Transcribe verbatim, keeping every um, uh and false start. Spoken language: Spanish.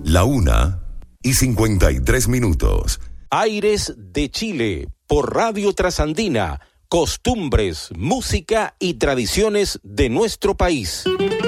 La una y cincuenta y tres minutos. Aires de Chile, por Radio Trasandina. Costumbres, música y tradiciones de nuestro país.